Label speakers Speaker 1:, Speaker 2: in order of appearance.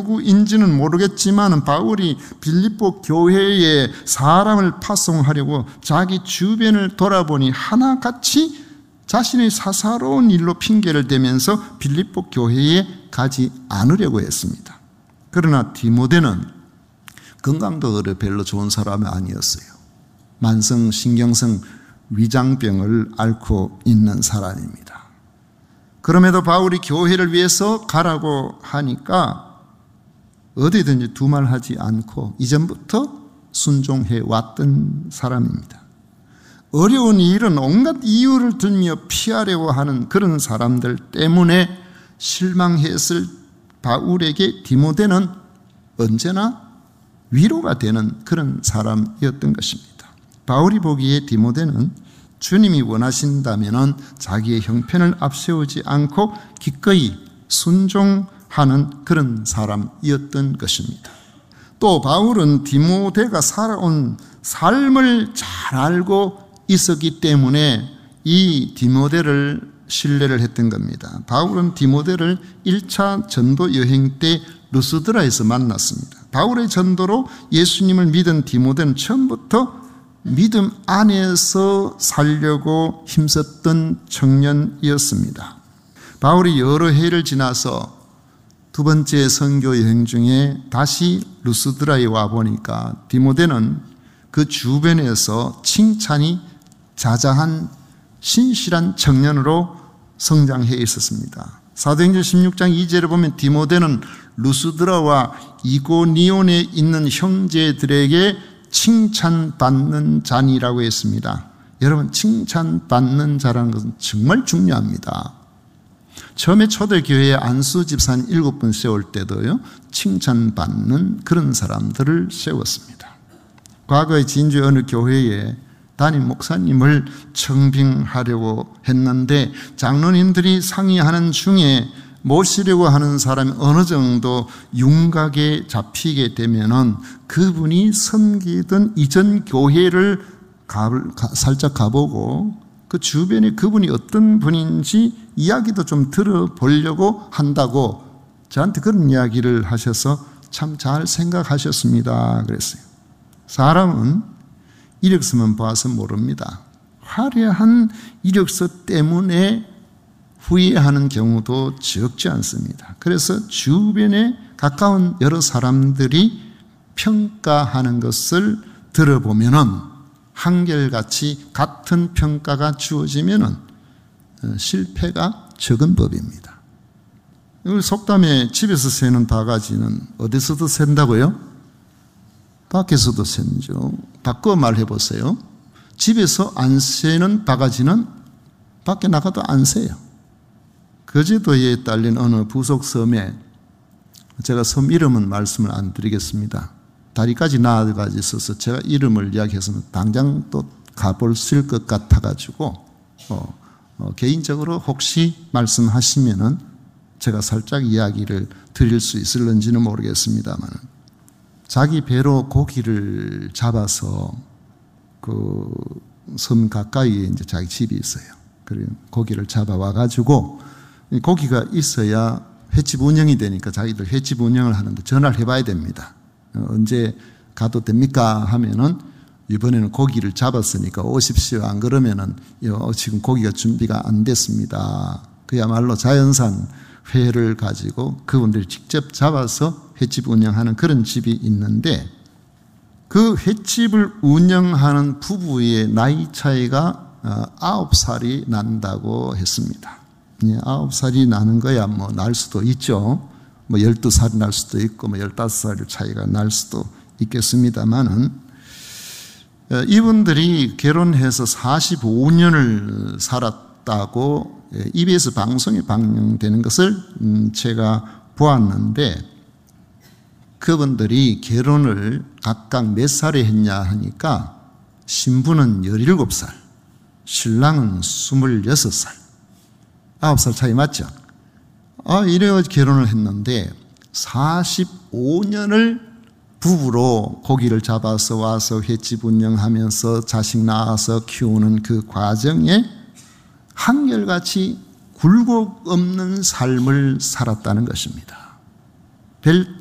Speaker 1: 누구인지는 모르겠지만 바울이 빌립보 교회에 사람을 파송하려고 자기 주변을 돌아보니 하나같이 자신의 사사로운 일로 핑계를 대면서 빌립보 교회에 가지 않으려고 했습니다. 그러나 디모데는 건강도 별로 좋은 사람이 아니었어요. 만성 신경성 위장병을 앓고 있는 사람입니다. 그럼에도 바울이 교회를 위해서 가라고 하니까 어디든지 두말하지 않고 이전부터 순종해 왔던 사람입니다. 어려운 일은 온갖 이유를 들며 피하려고 하는 그런 사람들 때문에 실망했을 바울에게 디모데는 언제나 위로가 되는 그런 사람이었던 것입니다. 바울이 보기에 디모데는 주님이 원하신다면 자기의 형편을 앞세우지 않고 기꺼이 순종하는 그런 사람이었던 것입니다. 또 바울은 디모데가 살아온 삶을 잘 알고 있었기 때문에 이 디모데를 신뢰를 했던 겁니다. 바울은 디모데를 1차 전도 여행 때 루스드라에서 만났습니다. 바울의 전도로 예수님을 믿은 디모데는 처음부터 믿음 안에서 살려고 힘썼던 청년이었습니다. 바울이 여러 해를 지나서 두 번째 선교 여행 중에 다시 루스드라에 와보니까 디모데는 그 주변에서 칭찬이 자자한 신실한 청년으로 성장해 있었습니다. 사도행전 16장 2절에 보면 디모데는 루스드라와 이고니온에 있는 형제들에게 칭찬받는 자니라고 했습니다. 여러분, 칭찬받는 자라는 것은 정말 중요합니다. 처음에 초대교회에 안수 집사님 7분 세울 때도요, 칭찬받는 그런 사람들을 세웠습니다. 과거에 진주의 어느 교회에 담임 목사님을 청빙하려고 했는데 장로님들이 상의하는 중에 모시려고 하는 사람이 어느 정도 윤곽에 잡히게 되면은 그분이 섬기던 이전 교회를 살짝 가보고 그 주변에 그분이 어떤 분인지 이야기도 좀 들어보려고 한다고 저한테 그런 이야기를 하셔서 참 잘 생각하셨습니다 그랬어요. 사람은 이력서만 봐서 모릅니다. 화려한 이력서 때문에 후회하는 경우도 적지 않습니다. 그래서 주변에 가까운 여러 사람들이 평가하는 것을 들어보면은 한결같이 같은 평가가 주어지면은 실패가 적은 법입니다. 속담에 집에서 새는 바가지는 어디서도 샌다고요? 밖에서도 샌죠. 바꿔 말해보세요. 집에서 안 새는 바가지는 밖에 나가도 안 새요. 거제도에 딸린 어느 부속섬에 제가 섬 이름은 말씀을 안 드리겠습니다. 다리까지 나아가지 있어서 제가 이름을 이야기해서는 당장 또 가볼 것 같아가지고 개인적으로 혹시 말씀하시면은 제가 살짝 이야기를 드릴 수 있을런지는 모르겠습니다만 자기 배로 고기를 잡아서 그 섬 가까이에 이제 자기 집이 있어요. 그리고 고기를 잡아와가지고 고기가 있어야 횟집 운영이 되니까 자기들 횟집 운영을 하는데 전화를 해봐야 됩니다. 언제 가도 됩니까? 하면은 이번에는 고기를 잡았으니까 오십시오. 안 그러면은 지금 고기가 준비가 안 됐습니다. 그야말로 자연산 회를 가지고 그분들이 직접 잡아서 횟집 운영하는 그런 집이 있는데 그 횟집을 운영하는 부부의 나이 차이가 9살이 난다고 했습니다. 9살이 나는 거야 뭐 날 수도 있죠. 뭐 12살이 날 수도 있고 뭐 15살 차이가 날 수도 있겠습니다만은 이분들이 결혼해서 45년을 살았다고 EBS 방송에 방영되는 것을 제가 보았는데 그분들이 결혼을 각각 몇 살에 했냐 하니까 신부는 17살, 신랑은 26살, 9살 차이 맞죠? 이래 결혼을 했는데 45년을 부부로 고기를 잡아서 와서 횟집 운영하면서 자식 낳아서 키우는 그 과정에 한결같이 굴곡 없는 삶을 살았다는 것입니다. 별